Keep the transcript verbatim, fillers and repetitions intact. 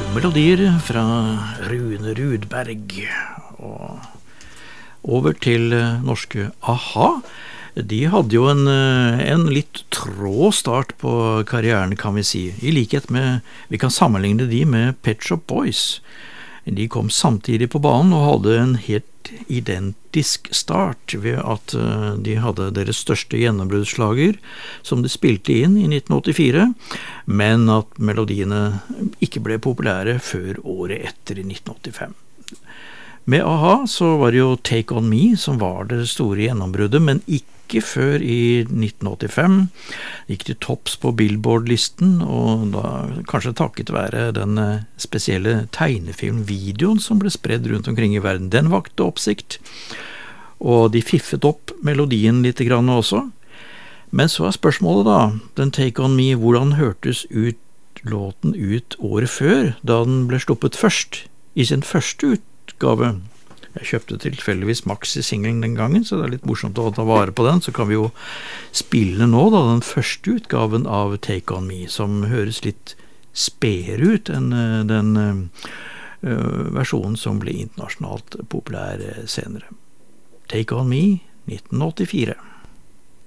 melodier fra Rune Rudberg og over til norske A-ha. De hadde jo en, en litt trå start på karrieren, kan vi si. I likhet med, vi kan sammenligne de med Pet Shop Boys. De kom samtidig på banen og hadde en helt identisk start ved at de hadde deres største gjennombruddsslager som de spilte inn i nitten åttifire, men at melodiene ikke ble populære før året etter i nitten åttifem. Med A-ha så var det jo Take On Me som var det store gjennombruddet, men ikke før i nitten åttifem. Gikk til topps på Billboard-listen, og da kanskje takket være den spesielle tegnefilmvideoen som ble spredd rundt omkring i verden. Den vakte oppsikt, og de fiffet opp melodien litt grann også. Men så er spørsmålet da, den Take On Me, hvordan hørtes ut låten ut året før, da den ble sluppet først, i sin første utgave. Jeg kjøpte tilfeldigvis Maxi-singlen den gangen, så det er litt morsomt å ta vare på den. Så kan vi jo spille nå da, den første utgaven av Take On Me, som høres litt spedere ut enn den uh, versjonen som ble internasjonalt populær senere. Take On Me, nitten åttifire.